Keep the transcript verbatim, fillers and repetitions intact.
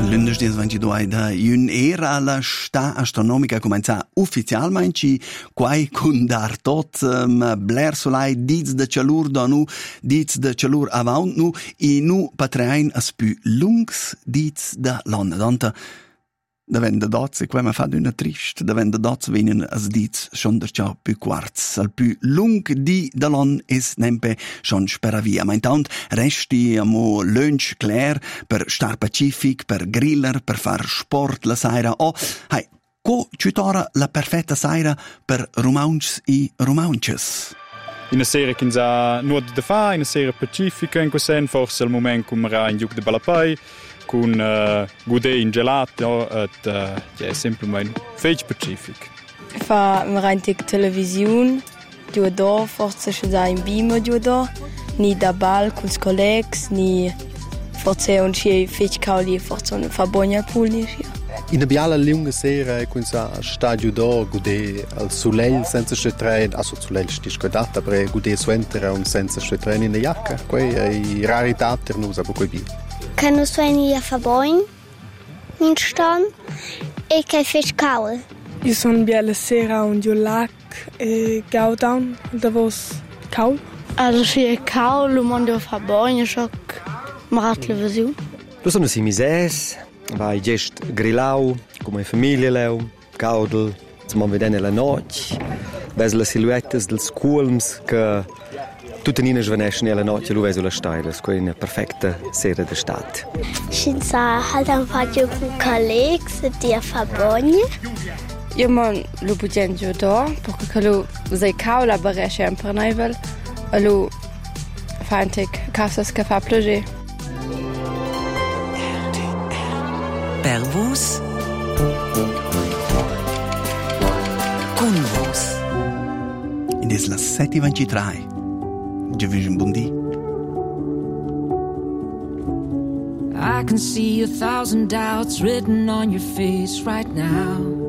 Lunedì ventidue da un'era la sta astronomica comincia ufficialmente quai con dar tot um, bler solai diz de calur da nu diz de calur avant nu e nu patrein as più lungs diz da l'anno danta da vende dots e qua ma fa d'una trist da vende dots venen as diz schon der ciao più quarts al più lung di da l'anno es nempe schon spera via ma intant resti amo lunch clair per star pacific per griller per far sport la sera o oh, hai co ciutora la perfetta sera per romauns e romaunches. Una sera che ha nuoto da fa, una sera pacifica in questo senso, forse al momento come era in giuc de Balapai, con uh, gude in gelato, et uh, è semplicemente fece pacific. Fa merante televisione, due do, forse c'è da in bimo due do, ni da bal con i colleghi, ni forse un ci fece cauli, forse un fa buona pulni. In una biala lunga sera con sa stadio d'or gude al soleil senza stretren, also soleil sti scodata, però gude suentera un senza stretren in la jacca. Quei è rarità per noi, aber quei bi. Kan us veni a faboin in stan e che fech caul. Io son biala sera un dio lac e gaudown da vos caul. Also sie caul um an der faboin schock marat television. Lo sono si mises. Vai gest grillau, come famiglia leu, caudel, zum vedere la notte, ves le silhouettes dels culms che tutte nine sveneschen nella notte lu veso la stailes, quella è una perfetta sera d'estate. Scinza halt un faccio con collegs di a fabogne. Io man lo budgen giù da, perché lo sei caula baresce un per naivel, e lo fantic casas che fa plager. Per vos, con vos. Ed es la sette e ventitré. Io vi un buon dì. I can see a thousand doubts written on your face right now.